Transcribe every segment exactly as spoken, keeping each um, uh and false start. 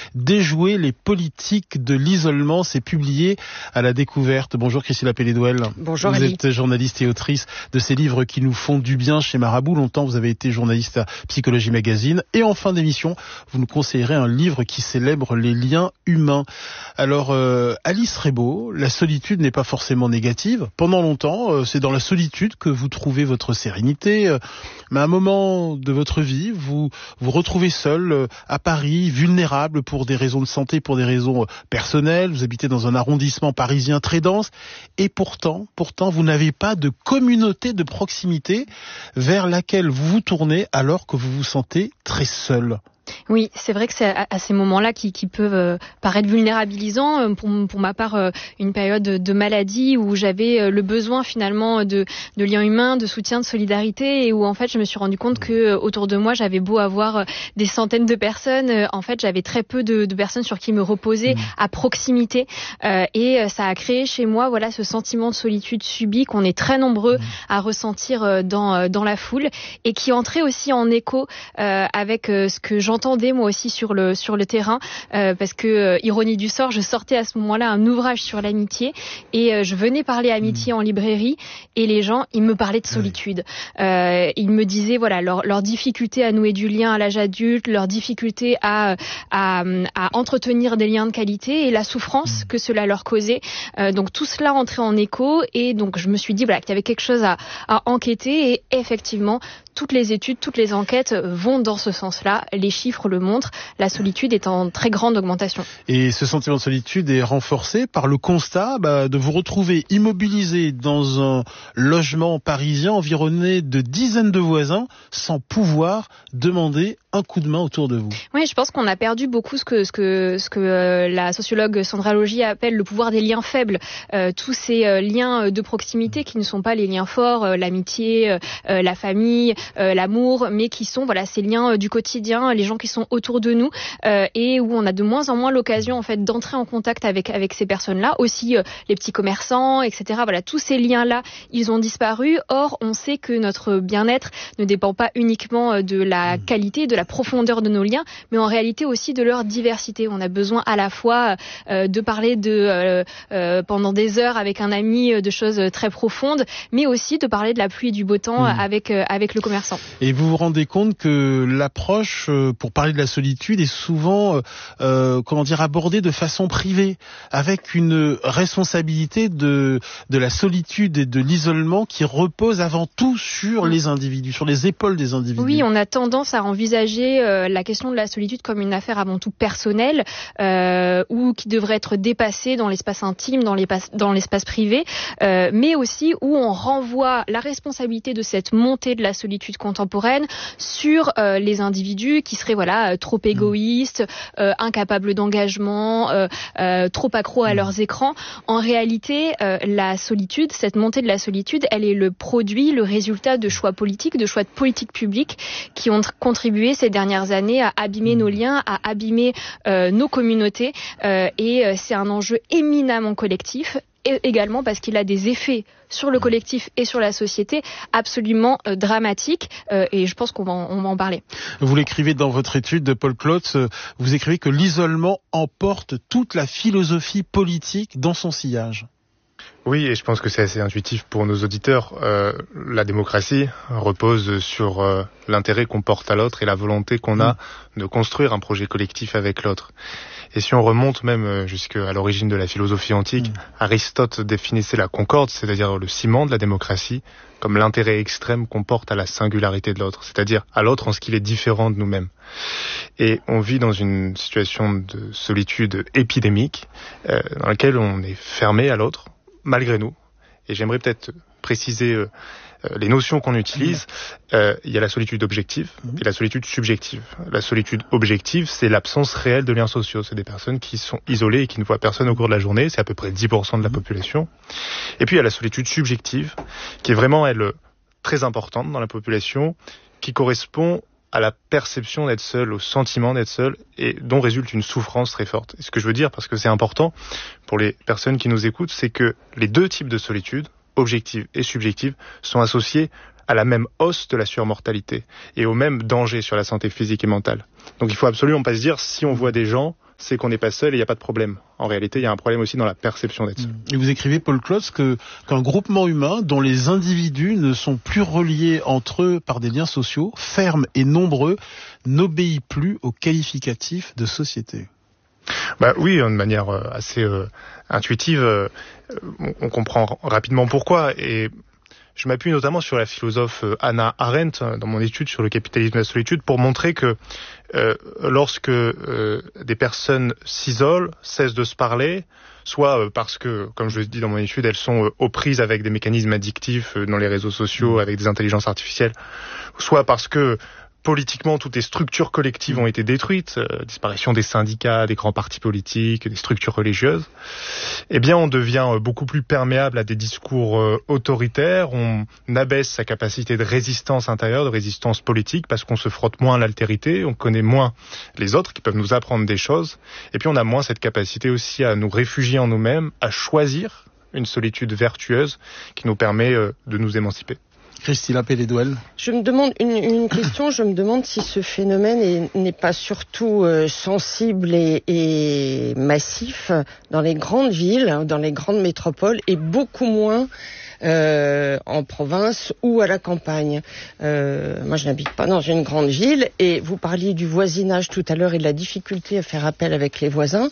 déjouer les politiques de l'isolement. C'est publié à La Découverte. Bonjour Christine Pelledouel. Bonjour. Vous Ali. êtes journaliste et autrice de ces livres qui nous font du bien chez Marabout. Longtemps, vous avez été journaliste à Psychologie Magazine. Et en fin d'émission, vous nous conseillerez un livre qui célèbre les liens humains. Alors, euh, Alice Rebaud, la solitude n'est pas forcément négative. Pendant longtemps, euh, c'est dans la solitude que vous trouvez votre sérénité. Euh, mais à un moment de votre vie, vous vous retrouvez seul euh, à Paris, vulnérable pour des raisons de santé, pour des raisons euh, personnelles. Vous habitez dans un arrondissement parisien très dense. Et pourtant, pourtant, vous n'avez pas de communauté de proximité vers laquelle vous vous tournez alors que vous vous sentez très seul. Oui, c'est vrai que c'est à, à ces moments-là qui, qui peuvent euh, paraître vulnérabilisants. Pour, pour ma part, euh, une période de maladie où j'avais euh, le besoin finalement de, de liens humains, de soutien, de solidarité, et où en fait je me suis rendu compte que euh, autour de moi j'avais beau avoir euh, des centaines de personnes, euh, en fait j'avais très peu de, de personnes sur qui me reposer mmh. à proximité, euh, et euh, ça a créé chez moi voilà ce sentiment de solitude subie qu'on est très nombreux mmh. à ressentir euh, dans euh, dans la foule, et qui entrait aussi en écho euh, avec euh, ce que j'entends J'entendais moi aussi sur le sur le terrain, euh, parce que euh, ironie du sort, je sortais à ce moment-là un ouvrage sur l'amitié, et euh, je venais parler amitié mmh. en librairie, et les gens ils me parlaient de solitude. Euh, ils me disaient voilà leur leur difficulté à nouer du lien à l'âge adulte, leur difficulté à à à entretenir des liens de qualité, et la souffrance mmh. que cela leur causait. Euh, donc tout cela entrait en écho, et donc je me suis dit voilà qu'il y avait quelque chose à à enquêter, et effectivement toutes les études, toutes les enquêtes vont dans ce sens-là. Les chiffres le montrent, la solitude est en très grande augmentation. Et ce sentiment de solitude est renforcé par le constat bah, de vous retrouver immobilisé dans un logement parisien environné de dizaines de voisins sans pouvoir demander un coup de main autour de vous. Oui, je pense qu'on a perdu beaucoup ce que ce que ce que euh, la sociologue Sandra Logier appelle le pouvoir des liens faibles. Euh, tous ces euh, liens de proximité qui ne sont pas les liens forts, euh, l'amitié, euh, la famille, euh, l'amour, mais qui sont voilà ces liens euh, du quotidien, les gens qui sont autour de nous, euh, et où on a de moins en moins l'occasion en fait d'entrer en contact avec avec ces personnes-là. Aussi euh, les petits commerçants, et cetera. Voilà, tous ces liens-là, ils ont disparu. Or, on sait que notre bien-être ne dépend pas uniquement de la qualité, de la profondeur de nos liens, mais en réalité aussi de leur diversité. On a besoin à la fois euh, de parler de euh, euh, pendant des heures avec un ami de choses très profondes, mais aussi de parler de la pluie et du beau temps mmh. avec euh, avec le commerçant. Et vous vous rendez compte que l'approche euh, pour parler de la solitude est souvent euh, comment dire abordée de façon privée, avec une responsabilité de de la solitude et de l'isolement qui repose avant tout sur mmh. les individus, sur les épaules des individus. Oui, on a tendance à envisager Euh, la question de la solitude comme une affaire avant tout personnelle, euh, ou qui devrait être dépassée dans l'espace intime, dans l'espace, dans l'espace privé, euh, mais aussi où on renvoie la responsabilité de cette montée de la solitude contemporaine sur euh, les individus qui seraient voilà trop égoïstes, euh, incapables d'engagement, euh, euh, trop accros à leurs écrans. En réalité, euh, la solitude, cette montée de la solitude, elle est le produit, le résultat de choix politiques, de choix de politiques publiques qui ont contribué ces dernières années à abîmer nos liens, à abîmer euh, nos communautés, euh, et euh, c'est un enjeu éminemment collectif, et également parce qu'il a des effets sur le collectif et sur la société absolument euh, dramatiques, euh, et je pense qu'on va, en, on va en parler. Vous l'écrivez dans votre étude de Paul Klotz, vous écrivez que l'isolement emporte toute la philosophie politique dans son sillage. Oui, et je pense que c'est assez intuitif pour nos auditeurs. Euh, la démocratie repose sur euh, l'intérêt qu'on porte à l'autre et la volonté qu'on a de construire un projet collectif avec l'autre. Et si on remonte même jusqu'à l'origine de la philosophie antique, mmh. Aristote définissait la concorde, c'est-à-dire le ciment de la démocratie, comme l'intérêt extrême qu'on porte à la singularité de l'autre, c'est-à-dire à l'autre en ce qu'il est différent de nous-mêmes. Et on vit dans une situation de solitude épidémique, euh, dans laquelle on est fermé à l'autre, malgré nous. Et j'aimerais peut-être préciser euh, euh, les notions qu'on utilise. Euh, il y a la solitude objective et la solitude subjective. La solitude objective, c'est l'absence réelle de liens sociaux. C'est des personnes qui sont isolées et qui ne voient personne au cours de la journée. C'est à peu près dix pour cent de la population. Et puis il y a la solitude subjective, qui est vraiment, elle, très importante dans la population, qui correspond à la perception d'être seul, au sentiment d'être seul, et dont résulte une souffrance très forte. Et ce que je veux dire, parce que c'est important pour les personnes qui nous écoutent, c'est que les deux types de solitude, objective et subjective, sont associés à la même hausse de la surmortalité et au même danger sur la santé physique et mentale. Donc il faut absolument pas se dire, si on voit des gens, c'est qu'on n'est pas seul et il n'y a pas de problème. En réalité, il y a un problème aussi dans la perception d'être seul. Et vous écrivez, Paul Klotz, que, qu'un groupement humain dont les individus ne sont plus reliés entre eux par des liens sociaux, fermes et nombreux, n'obéit plus aux qualificatifs de société. Bah oui, de manière assez euh, intuitive, euh, on, on comprend rapidement pourquoi. Et je m'appuie notamment sur la philosophe Hannah Arendt dans mon étude sur le capitalisme de la solitude pour montrer que euh, lorsque euh, des personnes s'isolent, cessent de se parler, soit parce que, comme je le dis dans mon étude, elles sont aux prises avec des mécanismes addictifs dans les réseaux sociaux, avec des intelligences artificielles, soit parce que politiquement, toutes les structures collectives ont été détruites, euh, disparition des syndicats, des grands partis politiques, des structures religieuses, eh bien, on devient euh, beaucoup plus perméable à des discours euh, autoritaires, on abaisse sa capacité de résistance intérieure, de résistance politique, parce qu'on se frotte moins à l'altérité, on connaît moins les autres qui peuvent nous apprendre des choses, et puis on a moins cette capacité aussi à nous réfugier en nous-mêmes, à choisir une solitude vertueuse qui nous permet euh, de nous émanciper. Christina Pelledouel. Je me demande une, une question, je me demande si ce phénomène est, n'est pas surtout euh, sensible et, et massif dans les grandes villes, dans les grandes métropoles, et beaucoup moins euh, en province ou à la campagne. Euh, moi, je n'habite pas dans une grande ville, et vous parliez du voisinage tout à l'heure et de la difficulté à faire appel avec les voisins.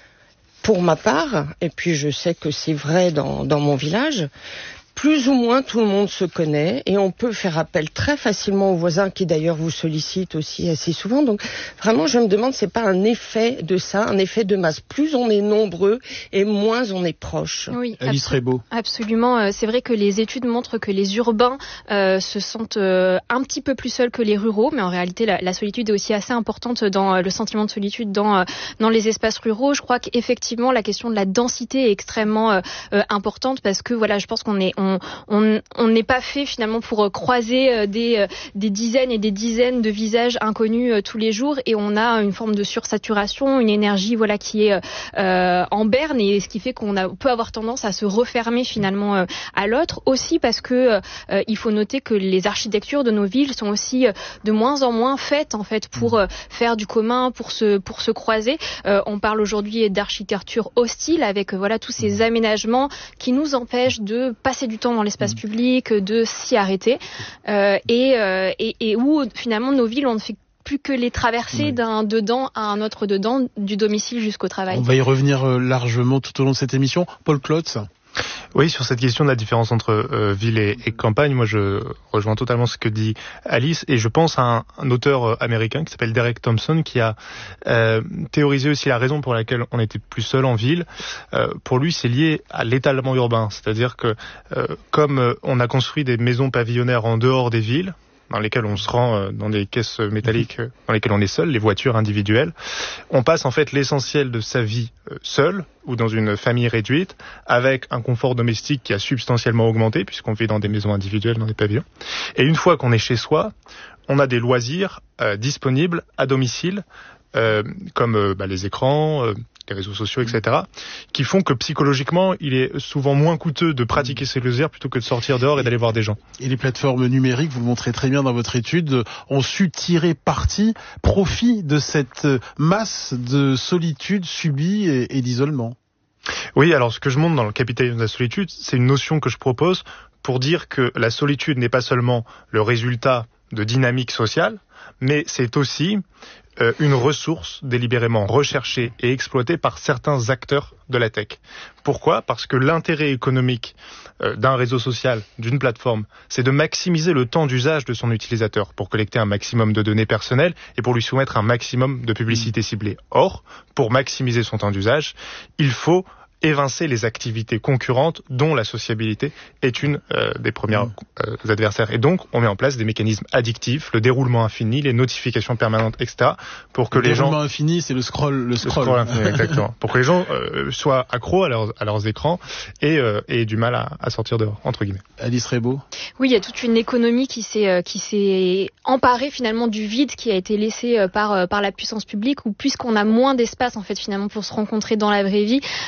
Pour ma part, et puis je sais que c'est vrai dans, dans mon village, plus ou moins tout le monde se connaît et on peut faire appel très facilement aux voisins qui d'ailleurs vous sollicitent aussi assez souvent. Donc vraiment je me demande, c'est pas un effet de ça, un effet de masse. Plus on est nombreux et moins on est proche. Oui, Alice abso- Rebaud. Absolument. C'est vrai que les études montrent que les urbains euh, se sentent euh, un petit peu plus seuls que les ruraux, mais en réalité la, la solitude est aussi assez importante dans euh, le sentiment de solitude dans euh, dans les espaces ruraux. Je crois qu'effectivement la question de la densité est extrêmement euh, euh, importante parce que voilà, je pense qu'on est on on on n'est pas fait finalement pour croiser des des dizaines et des dizaines de visages inconnus tous les jours, et on a une forme de sursaturation, une énergie voilà qui est euh, en berne, et ce qui fait qu'on a, peut avoir tendance à se refermer finalement euh, à l'autre, aussi parce que euh, il faut noter que les architectures de nos villes sont aussi euh, de moins en moins faites en fait pour euh, faire du commun, pour se pour se croiser. Euh, on parle aujourd'hui d'architecture hostile avec euh, voilà tous ces aménagements qui nous empêchent de passer du temps dans l'espace public, de s'y arrêter, euh, et, euh, et, et où finalement nos villes, on ne fait plus que les traverser oui. d'un dedans à un autre dedans, du domicile jusqu'au travail. On va y revenir euh, largement tout au long de cette émission. Paul Klotz. Oui, sur cette question de la différence entre euh, ville et, et campagne, moi je rejoins totalement ce que dit Alice, et je pense à un, un auteur américain qui s'appelle Derek Thompson qui a euh, théorisé aussi la raison pour laquelle on était plus seul en ville. Euh, pour lui, c'est lié à l'étalement urbain, c'est-à-dire que euh, comme on a construit des maisons pavillonnaires en dehors des villes, dans lesquelles on se rend dans des caisses métalliques dans lesquelles on est seul, les voitures individuelles. On passe en fait l'essentiel de sa vie seul ou dans une famille réduite, avec un confort domestique qui a substantiellement augmenté puisqu'on vit dans des maisons individuelles, dans des pavillons. Et une fois qu'on est chez soi, on a des loisirs euh, disponibles à domicile, euh, comme euh, bah, les écrans, euh, les réseaux sociaux, et cetera, qui font que psychologiquement, il est souvent moins coûteux de pratiquer ces loisirs plutôt que de sortir dehors et d'aller voir des gens. Et les plateformes numériques, vous le montrez très bien dans votre étude, ont su tirer parti, profit de cette masse de solitude subie et, et d'isolement. Oui, alors ce que je montre dans le capitalisme de la solitude, c'est une notion que je propose pour dire que la solitude n'est pas seulement le résultat de dynamiques sociales, mais c'est aussi euh, une ressource délibérément recherchée et exploitée par certains acteurs de la tech. Pourquoi ? Parce que l'intérêt économique euh, d'un réseau social, d'une plateforme, c'est de maximiser le temps d'usage de son utilisateur pour collecter un maximum de données personnelles et pour lui soumettre un maximum de publicité ciblée. Or, pour maximiser son temps d'usage, il faut évincer les activités concurrentes dont la sociabilité est une euh, des premières euh, adversaires. Et donc, on met en place des mécanismes addictifs, le déroulement infini, les notifications permanentes, et cetera, pour que le les gens... Le déroulement infini, c'est le scroll. Le scroll, le scroll infini, exactement. Pour que les gens euh, soient accros à leurs, à leurs écrans et euh, aient du mal à, à sortir dehors, entre guillemets. Alice Rebaud. Oui, il y a toute une économie qui s'est, euh, qui s'est emparée finalement du vide qui a été laissé euh, par, euh, par la puissance publique, où puisqu'on a moins d'espace en fait finalement pour se rencontrer dans la vraie vie, euh,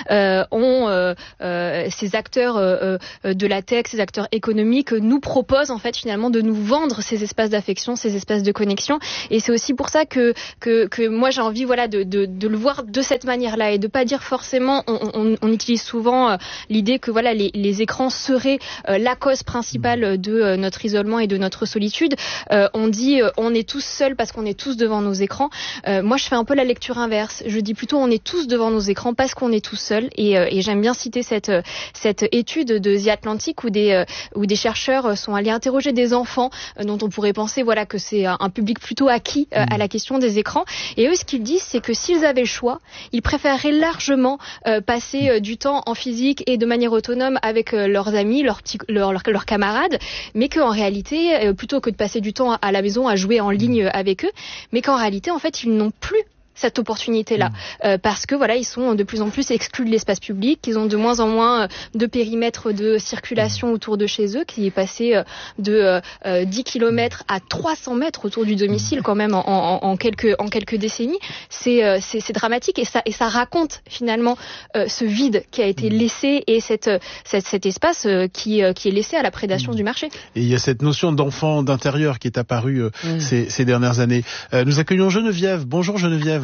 on, euh, euh, ces acteurs euh, de la tech, ces acteurs économiques nous proposent en fait finalement de nous vendre ces espaces d'affection, ces espaces de connexion. Et c'est aussi pour ça que que, que moi j'ai envie voilà de, de, de le voir de cette manière-là et de pas dire forcément. On, on, on utilise souvent euh, l'idée que voilà les, les écrans seraient euh, la cause principale de euh, notre isolement et de notre solitude. Euh, on dit euh, on est tous seuls parce qu'on est tous devant nos écrans. Euh, moi je fais un peu la lecture inverse. Je dis plutôt on est tous devant nos écrans parce qu'on est tous seuls. Et, euh, et j'aime bien citer cette cette étude de The Atlantic où des euh, où des chercheurs sont allés interroger des enfants euh, dont on pourrait penser voilà que c'est un public plutôt acquis euh, à la question des écrans. Et eux ce qu'ils disent c'est que s'ils avaient le choix, ils préféreraient largement euh, passer euh, du temps en physique et de manière autonome avec euh, leurs amis, leurs petits leurs, leurs, leurs camarades, mais qu'en réalité euh, plutôt que de passer du temps à la maison à jouer en ligne avec eux, mais qu'en réalité en fait ils n'ont plus cette opportunité-là, euh, parce que voilà, ils sont de plus en plus exclus de l'espace public, ils ont de moins en moins de périmètre de circulation autour de chez eux, qui est passé de euh, dix kilomètres à trois cents mètres autour du domicile quand même en, en, en quelques en quelques décennies. C'est euh, c'est, c'est dramatique et ça et ça raconte finalement euh, ce vide qui a été laissé et cette, cette cet espace euh, qui euh, qui est laissé à la prédation mmh. du marché. Et il y a cette notion d'enfant d'intérieur qui est apparue euh, mmh. ces, ces dernières années. Euh, nous accueillons Geneviève. Bonjour Geneviève.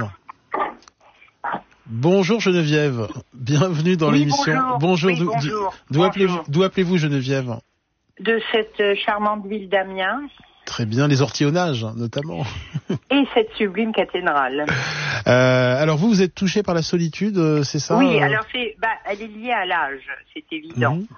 Bonjour Geneviève, bienvenue dans oui, l'émission. Bonjour, bonjour. Oui, bonjour. D'où, d'où, appelez-vous, d'où appelez-vous Geneviève ? De cette charmante ville d'Amiens. Très bien, les ortillonnages notamment. Et cette sublime cathédrale. Euh, alors vous, vous êtes touchée par la solitude, c'est ça ? Oui, alors c'est, bah, elle est liée à l'âge, c'est évident. Mmh.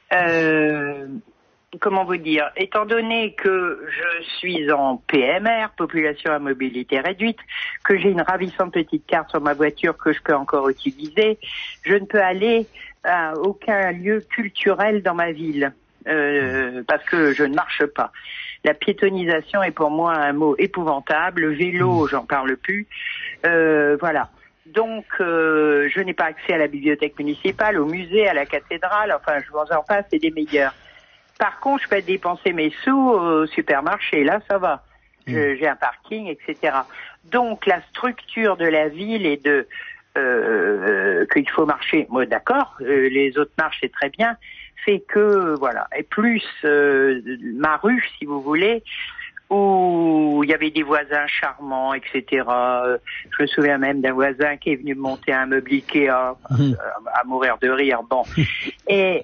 Euh, comment vous dire, étant donné que je suis en P M R, population à mobilité réduite, que j'ai une ravissante petite carte sur ma voiture que je peux encore utiliser, je ne peux aller à aucun lieu culturel dans ma ville, euh, parce que je ne marche pas. La piétonisation est pour moi un mot épouvantable, le vélo, j'en parle plus, euh, voilà. Donc, euh, je n'ai pas accès à la bibliothèque municipale, au musée, à la cathédrale, enfin, je vous en passe, c'est des meilleurs. Par contre, je peux dépenser mes sous au supermarché, là, ça va. Je, j'ai un parking, et cetera. Donc, la structure de la ville et de euh, qu'il faut marcher, moi, d'accord, euh, les autres marchent, c'est très bien, fait que, voilà. Et plus euh, ma rue, si vous voulez, où il y avait des voisins charmants, et cetera. Je me souviens même d'un voisin qui est venu me monter un meuble Ikea, mmh. à mourir de rire. Bon, et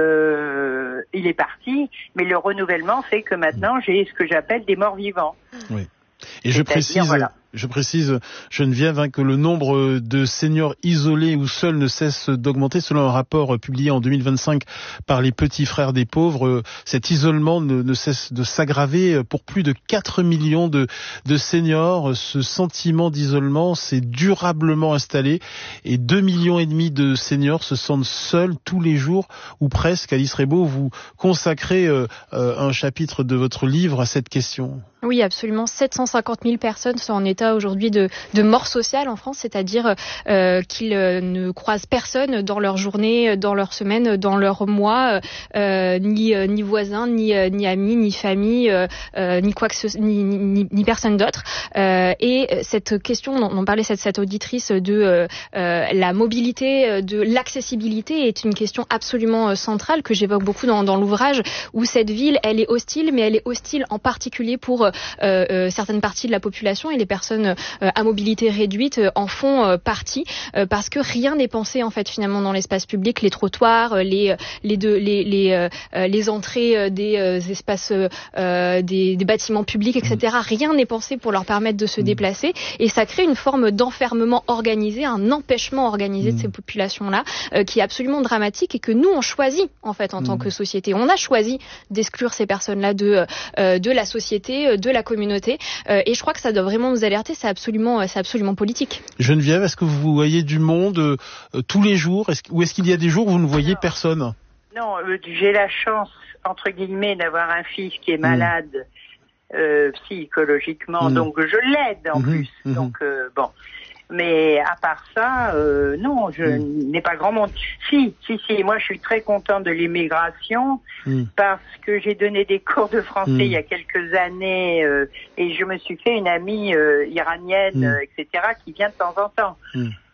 euh, il est parti, mais le renouvellement fait que maintenant j'ai ce que j'appelle des morts vivants. Oui. Et je précise, voilà. je précise, Geneviève, hein, que le nombre de seniors isolés ou seuls ne cesse d'augmenter. Selon un rapport publié en deux mille vingt-cinq par les Petits Frères des Pauvres, cet isolement ne, ne cesse de s'aggraver pour plus de quatre millions de, de seniors. Ce sentiment d'isolement s'est durablement installé et deux millions et demi de seniors se sentent seuls tous les jours ou presque. Alice Rebaud, vous consacrez euh, un chapitre de votre livre à cette question. Oui, absolument. sept cent cinquante mille personnes sont en état aujourd'hui de, de mort sociale en France, c'est-à-dire euh, qu'ils euh, ne croisent personne dans leur journée, dans leur semaine, dans leur mois, euh, ni, euh, ni voisins, ni, euh, ni amis, ni famille, euh, euh, ni quoi que ce, ni, ni, ni personne d'autre. Euh, et cette question dont, dont parlait cette, cette auditrice de euh, euh, la mobilité, de l'accessibilité est une question absolument centrale que j'évoque beaucoup dans, dans l'ouvrage, où cette ville, elle est hostile, mais elle est hostile en particulier pour Euh, euh, certaines parties de la population, et les personnes euh, à mobilité réduite euh, en font euh, partie, euh, parce que rien n'est pensé en fait finalement dans l'espace public, les trottoirs, les les deux, les les, euh, les entrées des euh, espaces euh, des, des bâtiments publics, et cetera. Rien n'est pensé pour leur permettre de se déplacer, et ça crée une forme d'enfermement organisé, un empêchement organisé de ces populations-là, euh, qui est absolument dramatique et que nous on choisit en fait en mmh. tant que société. On a choisi d'exclure ces personnes-là de euh, de la société, de la communauté, euh, et je crois que ça doit vraiment nous alerter. C'est absolument, c'est absolument politique. Geneviève, est-ce que vous voyez du monde euh, tous les jours, est-ce, ou est-ce qu'il y a des jours où vous ne voyez non. personne ? Non, euh, j'ai la chance, entre guillemets, d'avoir un fils qui est malade mmh. euh, psychologiquement, mmh. donc je l'aide en mmh. plus. Mmh. Donc euh, bon. Mais à part ça, euh, non, je mmh. n'ai pas grand monde. Si, si, si, moi je suis très contente de l'immigration mmh. parce que j'ai donné des cours de français mmh. il y a quelques années euh, et je me suis fait une amie euh, iranienne, mmh. euh, et cetera, qui vient de temps en temps. Mmh.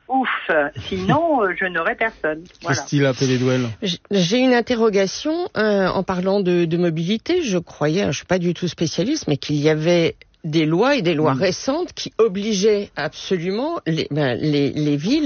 ouf. Sinon, euh, je n'aurais personne. Voilà. Christine Appelé-Douel. J'ai une interrogation euh, en parlant de, de mobilité. Je croyais, je suis pas du tout spécialiste, mais qu'il y avait des lois et des lois mmh. récentes qui obligeaient absolument les, ben, les, les villes